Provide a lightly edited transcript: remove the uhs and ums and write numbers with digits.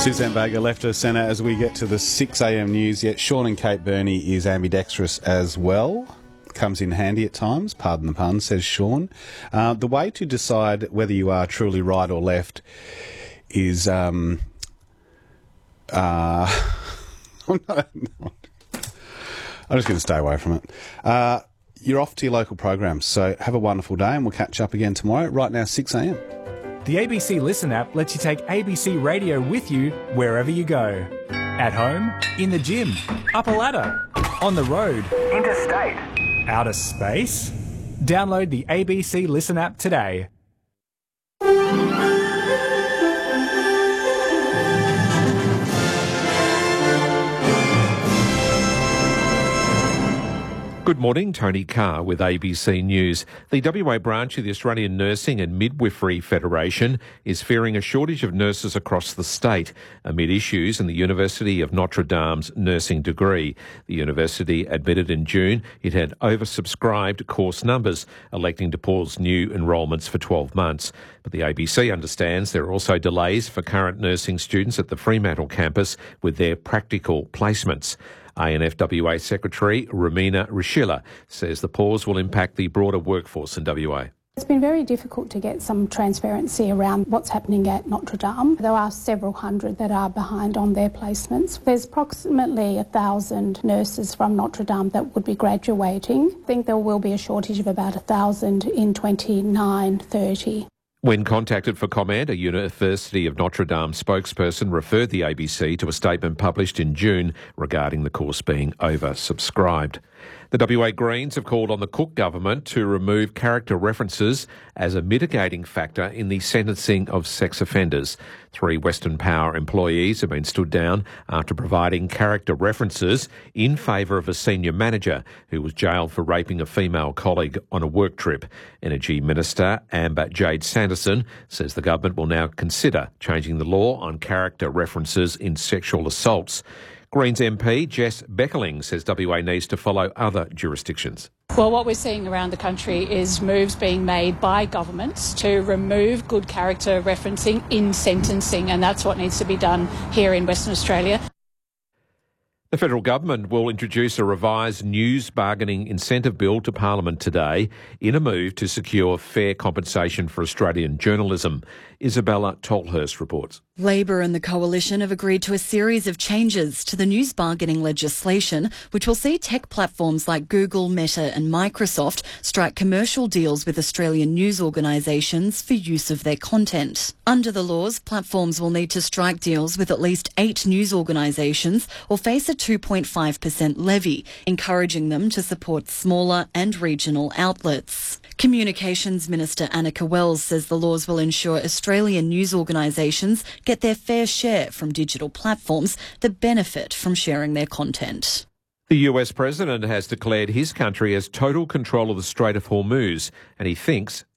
Suzanne Vega left her centre as we get to the 6 a.m. news. Yet Sean and Kate Burney is ambidextrous as well. Comes in handy at times, pardon the pun, says Sean. The way to decide whether you are truly right or left is... I'm just going to stay away from it. You're off to your local programs, so have a wonderful day and we'll catch up again tomorrow. Right now, 6 a.m. The ABC Listen app lets you take ABC Radio with you wherever you go. At home, in the gym, up a ladder, on the road, interstate, outer space. Download the ABC Listen app today. Good morning, Tony Carr with ABC News. The WA branch of the Australian Nursing and Midwifery Federation is fearing a shortage of nurses across the state amid issues in the University of Notre Dame's nursing degree. The university admitted in June it had oversubscribed course numbers, electing to pause new enrolments for 12 months. But the ABC understands there are also delays for current nursing students at the Fremantle campus with their practical placements. ANFWA Secretary Romina Rishila says the pause will impact the broader workforce in WA. It's been very difficult to get some transparency around what's happening at Notre Dame. There are several hundred that are behind on their placements. There's approximately 1,000 nurses from Notre Dame that would be graduating. I think there will be a shortage of about 1,000 in 29-30. When contacted for comment, a University of Notre Dame spokesperson referred the ABC to a statement published in June regarding the course being oversubscribed. The WA Greens have called on the Cook government to remove character references as a mitigating factor in the sentencing of sex offenders. 3 Western Power employees have been stood down after providing character references in favour of a senior manager who was jailed for raping a female colleague on a work trip. Energy Minister Amber Jade Sanderson says the government will now consider changing the law on character references in sexual assaults. Greens MP Jess Beckerling says WA needs to follow other jurisdictions. Well, what we're seeing around the country is moves being made by governments to remove good character referencing in sentencing, and that's what needs to be done here in Western Australia. The federal government will introduce a revised news bargaining incentive bill to Parliament today in a move to secure fair compensation for Australian journalism. Isabella Tolhurst reports. Labor and the Coalition have agreed to a series of changes to the news bargaining legislation, which will see tech platforms like Google, Meta and Microsoft strike commercial deals with Australian news organisations for use of their content. Under the laws, platforms will need to strike deals with at least 8 news organisations or face a 2.5% levy, encouraging them to support smaller and regional outlets. Communications Minister Annika Wells says the laws will ensure Australian news organisations get their fair share from digital platforms that benefit from sharing their content. The US president has declared his country has total control of the Strait of Hormuz, and he thinks